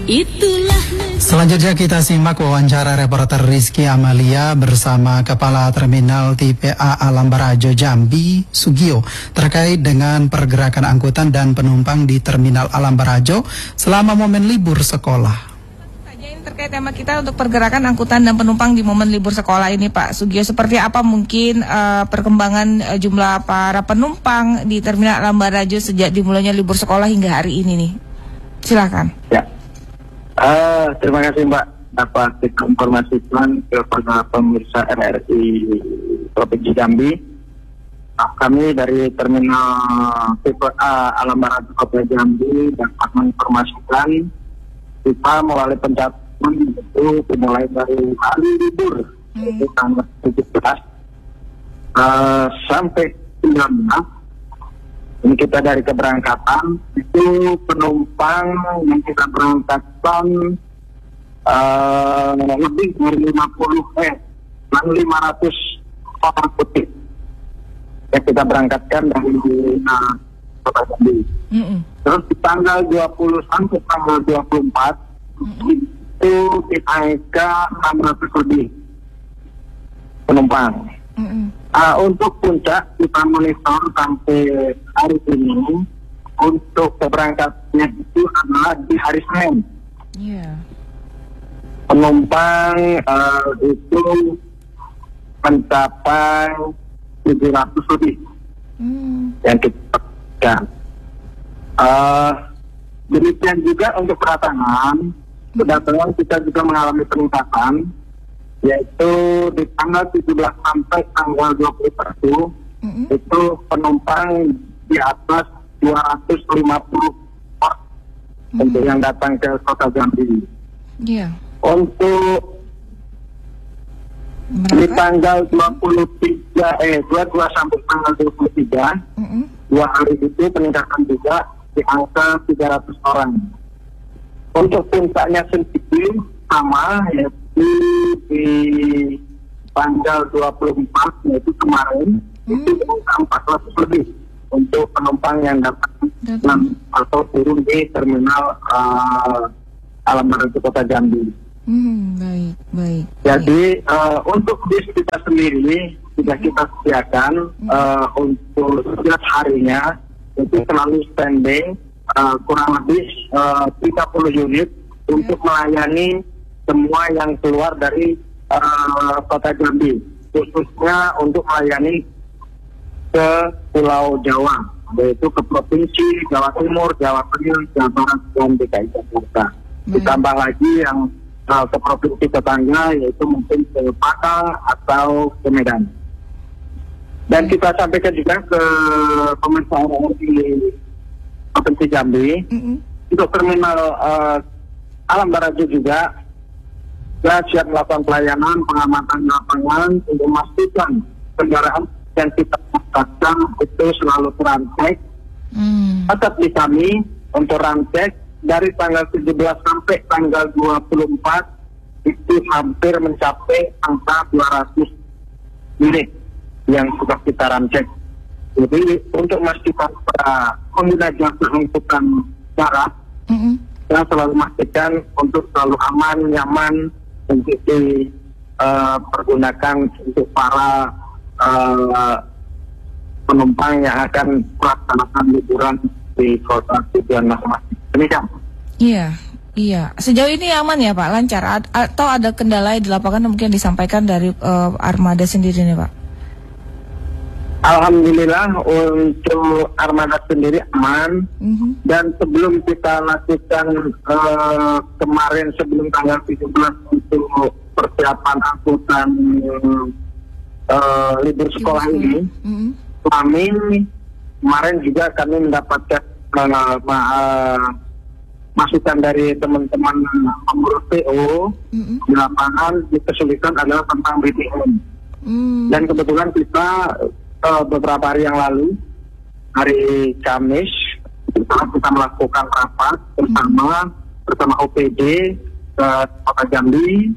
Selanjutnya kita simak wawancara reporter Rizky Amalia bersama Kepala Terminal TPA Alam Barajo Jambi, Sugio, terkait dengan pergerakan angkutan dan penumpang di Terminal Alam Barajo selama momen libur sekolah. Terkait tema kita untuk pergerakan angkutan dan penumpang di momen libur sekolah ini, Pak Sugio, seperti apa mungkin perkembangan jumlah para penumpang di Terminal Alam Barajo sejak dimulainya libur sekolah hingga hari ini nih? Silakan. Ya, terima kasih Mbak dapat diinformasikan kepada pemirsa RRI Provinsi Jambi. Kami dari Terminal TPA Alam Barajo Kota Jambi dapat menginformasikan kita melalui pencatatan itu dimulai dari hari libur itu tanggal 17 sampai 19. Ini kita dari keberangkatan itu penumpang yang kita berangkatkan lebih dari 500 orang putih yang kita berangkatkan dari Kota Jambi. Terus di tanggal 20 sampai tanggal 24 itu kita 600 lebih penumpang. Untuk puncak kita monitor sampai hari ini untuk keberangkatannya itu adalah di hari Senin. Penumpang itu mencapai 700 lebih yang kita pegang. Demikian juga untuk kedatangan kita juga mengalami peningkatan, yaitu di tanggal 17 sampai tanggal 21 itu penumpang di atas 250 orang untuk yang datang ke Kota Jambi. Untuk di tanggal 22 sampai tanggal 23 dua hari itu peningkatan juga di angka 300 orang. Untuk puncaknya sendiri sama, yaitu di tanggal 24 yaitu kemarin itu angka 400 lebih untuk penumpang yang datang atau turun di Terminal Alam Barajo Kota Jambi. Baik. Jadi untuk bis kita sendiri sudah kita sediakan untuk setiap harinya itu selalu standing kurang lebih 30 unit untuk melayani semua yang keluar dari Kota Jambi, khususnya untuk melayani ke Pulau Jawa, yaitu ke Provinsi Jawa Timur, Jawa Tengah, Jawa Barat, dan DKI Jakarta. Ditambah lagi yang ke provinsi tetangga, yaitu mungkin ke Paka atau ke Medan. Dan kita sampaikan juga ke pemirsa di Provinsi Jambi, untuk Terminal Alam Barajo juga siap melakukan pelayanan pengamatan lapangan untuk memastikan kendaraan yang kita dapatkan itu selalu terancek. Tetap di kami untuk rancek dari tanggal 17 sampai tanggal 24 itu hampir mencapai angka 200 unit yang sudah kita rancek. Jadi untuk memastikan para pengguna jasa angkutan darat, kita selalu memastikan untuk selalu aman, nyaman untuk dipergunakan untuk para penumpang yang akan melaksanakan liburan di kota tujuan masing-masing. Demikian. Iya. Sejauh ini aman ya Pak, lancar atau ada kendala di lapangan mungkin disampaikan dari armada sendiri nih Pak? Alhamdulillah untuk armada sendiri aman. Dan sebelum kita lakukan kemarin sebelum tanggal 17 untuk persiapan angkutan libur sekolah ini, kami kemarin juga kami mendapatkan masukan dari teman-teman pengurus PO di lapangan. Kesulitan adalah tentang BBM. Dan kebetulan kita beberapa hari yang lalu, hari Kamis, kita melakukan rapat bersama OPD Kota Jambi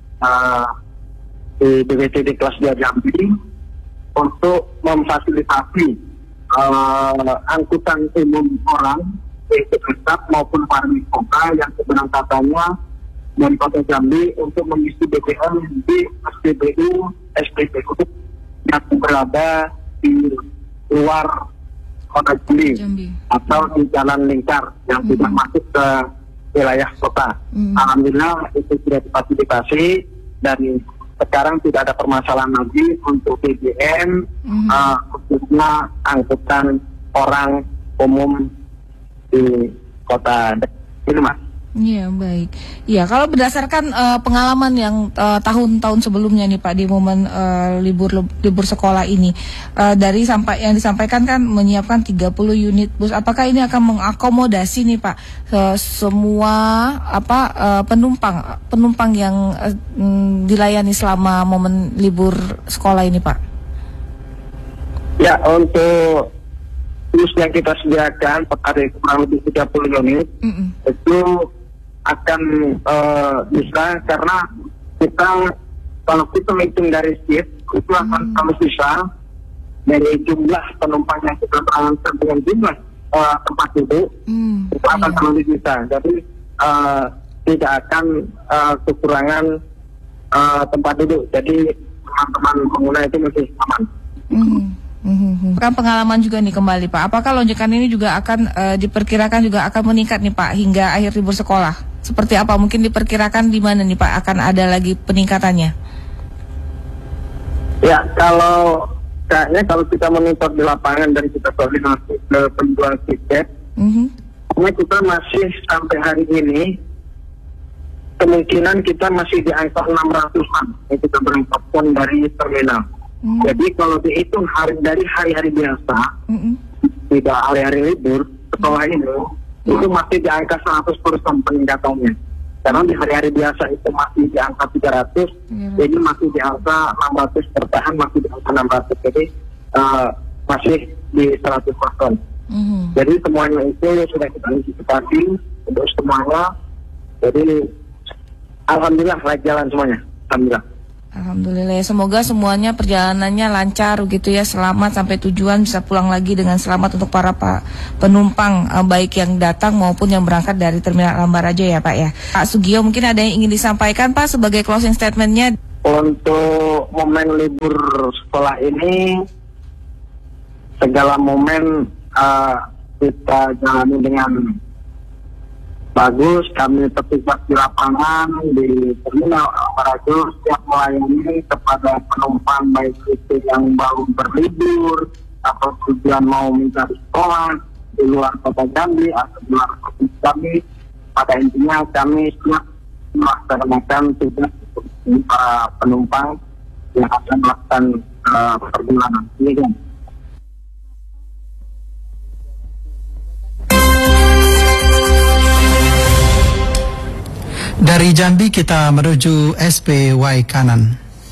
di BPTD kelas 2 Jambi untuk memfasilitasi angkutan umum orang yaitu Esat maupun Parmi Kota yang keberangkatannya dari Kota Jambi untuk mengisi BBM di SPBU yang berada di luar Kota Jambi atau di jalan lingkar yang tidak masuk ke wilayah kota. Alhamdulillah itu sudah difasilitasi dan sekarang tidak ada permasalahan lagi untuk BBM, khususnya angkutan orang umum di kota ini, Mas. Iya, baik. Iya, kalau berdasarkan pengalaman yang tahun-tahun sebelumnya nih Pak di momen libur sekolah ini, dari yang disampaikan kan menyiapkan 30 unit bus. Apakah ini akan mengakomodasi nih Pak semua penumpang yang dilayani selama momen libur sekolah ini, Pak? Ya, untuk bus yang kita sediakan per hari kurang lebih 30 unit itu akan bisa, karena kalau kita hitung dari shift itu akan selalu bisa dari jumlah penumpang yang kita berangkat dengan jumlah tempat duduk itu akan selalu bisa. Jadi tidak akan kekurangan tempat duduk. Jadi teman-teman pengguna itu masih aman. Kan pengalaman juga nih kembali Pak. Apakah lonjakan ini juga akan diperkirakan juga akan meningkat nih Pak hingga akhir libur sekolah? Seperti apa? Mungkin diperkirakan di mana nih Pak akan ada lagi peningkatannya? Ya, kayaknya kalau kita monitor di lapangan dan kita koordinasi ke penjual tiket, kita masih sampai hari ini kemungkinan kita masih di angka 600-an yang kita berangkatkan dari terminal. Jadi kalau dihitung dari hari-hari biasa, tidak hari-hari libur, sekolah ini itu masih di angka 100% peningkatannya. Karena di hari-hari biasa itu masih di angka 300, jadi masih di angka 600, bertahan masih di angka 600. Jadi masih di 100%. Jadi semuanya itu sudah kita antisipasi untuk semuanya. Jadi alhamdulillah naik jalan semuanya. Alhamdulillah, semoga semuanya perjalanannya lancar gitu ya, selamat sampai tujuan, bisa pulang lagi dengan selamat untuk para penumpang baik yang datang maupun yang berangkat dari Terminal Lambarajo ya Pak ya. Pak Sugio, mungkin ada yang ingin disampaikan Pak sebagai closing statementnya? Untuk momen libur sekolah ini, segala momen kita jalani dengan bagus. Kami petugas di lapangan di Terminal Lambarajo siap melayani kepada penumpang baik itu yang baru berlibur atau tujuan mau mencari sekolah di luar kota Jambi atau di luar kota Jambi. Pada intinya kami siap melaksanakan tugas para penumpang yang akan melakukan perjalanan ini. Dari Jambi kita menuju SPY kanan.